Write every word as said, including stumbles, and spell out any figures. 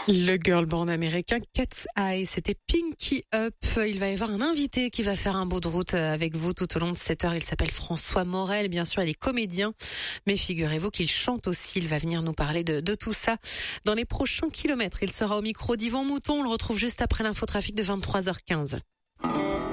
Le girl band américain Cat's Eye, c'était Pinky Up. Il va y avoir un invité qui va faire un bout de route avec vous tout au long de cette heure. Il s'appelle François Morel. Bien sûr, il est comédien, mais figurez-vous qu'il chante aussi. Il va venir nous parler de, de tout ça dans les prochains kilomètres. Il sera au micro d'Yvan Mouton. On le retrouve juste après l'infotrafic de vingt-trois heures quinze.